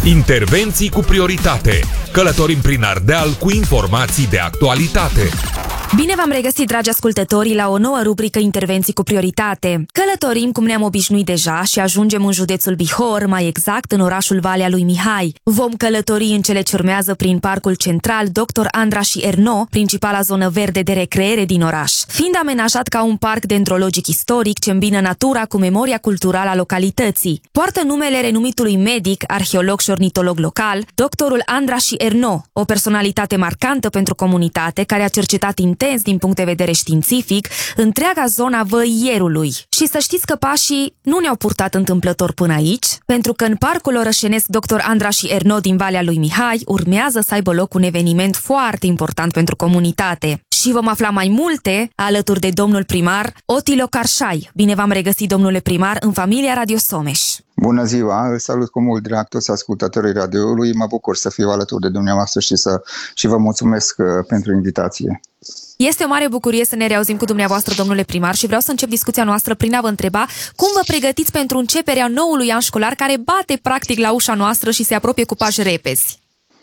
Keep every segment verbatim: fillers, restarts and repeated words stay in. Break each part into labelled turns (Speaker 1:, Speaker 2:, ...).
Speaker 1: Intervenții cu prioritate. Călătorim prin Ardeal cu informații de actualitate.
Speaker 2: Bine v-am regăsit, dragi ascultători, la o nouă rubrică Intervenții cu prioritate. Călătorim cum ne-am obișnuit deja și ajungem în județul Bihor, mai exact în orașul Valea lui Mihai. Vom călători în cele ce urmează prin Parcul Central doctor Andraș și Erno, principala zonă verde de recreere din oraș. Fiind amenajat ca un parc dendrologic istoric ce îmbină natura cu memoria culturală a localității. Poartă numele renumitului medic, arheolog și ornitolog local, doctorul Andraș și Erno, o personalitate marcantă pentru comunitate care a cercetat intens din punct de vedere științific întreaga zona Văierului. Și să știți că pașii nu ne-au purtat întâmplător până aici, pentru că în parcul orășenesc doctor Andraș și Erno din Valea lui Mihai urmează să aibă loc un eveniment foarte important pentru comunitate. Și vom afla mai multe alături de domnul primar Otilo Carșai. Bine v-am regăsit, domnule primar, în familia Radio Someș.
Speaker 3: Bună ziua, îl salut cu mult drag toți ascultătorii radioului. Mă bucur să fiu alături de dumneavoastră și, să, și vă mulțumesc pentru invitație.
Speaker 2: Este o mare bucurie să ne reauzim cu dumneavoastră, domnule primar, și vreau să încep discuția noastră prin a vă întreba cum vă pregătiți pentru începerea noului an școlar care bate practic la ușa noastră și se apropie cu pași repezi.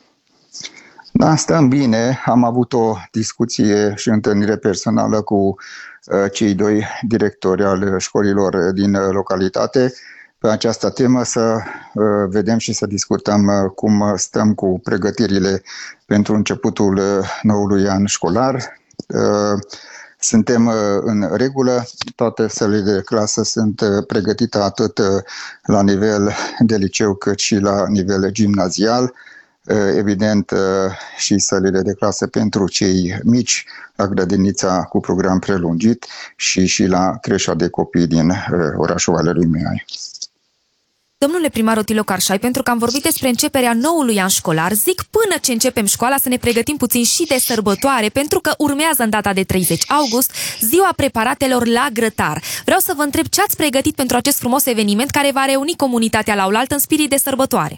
Speaker 3: Da, stăm bine. Am avut o discuție și întâlnire personală cu uh, cei doi directori al școlilor din uh, localitate pe această temă, să uh, vedem și să discutăm uh, cum stăm cu pregătirile pentru începutul uh, noului an școlar. Uh, Suntem uh, în regulă, toate sălile de clasă sunt uh, pregătite atât uh, la nivel de liceu cât și la nivel gimnazial. Evident, și sălile de clasă pentru cei mici, la grădinița cu program prelungit și și la creșa de copii din orașul Valea lui Mihai.
Speaker 2: Domnule primar Otilo Carșai, pentru că am vorbit despre începerea noului an școlar, zic până ce începem școala să ne pregătim puțin și de sărbătoare, pentru că urmează în data de treizeci august ziua preparatelor la grătar. Vreau să vă întreb ce ați pregătit pentru acest frumos eveniment care va reuni comunitatea la oaltă în spirit de sărbătoare.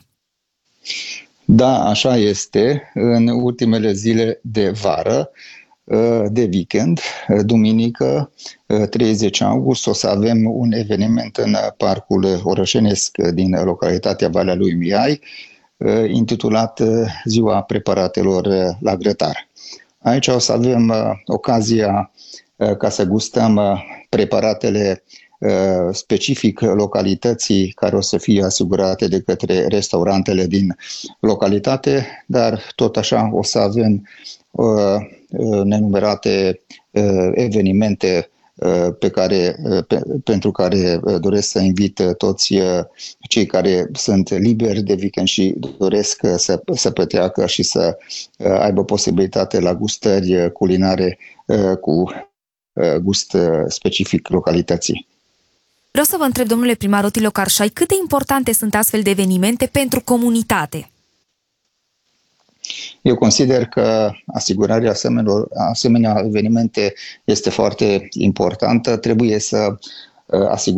Speaker 3: Da, așa este. În ultimele zile de vară, de weekend, duminică, treizeci august, o să avem un eveniment în parcul orășenesc din localitatea Valea lui Mihai, intitulat Ziua Preparatelor la grătar. Aici o să avem ocazia ca să gustăm preparatele specific localității care o să fie asigurate de către restaurantele din localitate, dar tot așa o să avem uh, nenumerate uh, evenimente uh, pe care, uh, pe, pentru care doresc să invit toți uh, cei care sunt liberi de weekend și doresc să, să petreacă și să uh, aibă posibilitate la gustări culinare uh, cu uh, gust uh, specific localității.
Speaker 2: Vreau să vă întreb, domnule primar Otilo Carșai, cât de importante sunt astfel de evenimente pentru comunitate?
Speaker 3: Eu consider că asigurarea asemenea, asemenea evenimente este foarte importantă. Trebuie să asigurăm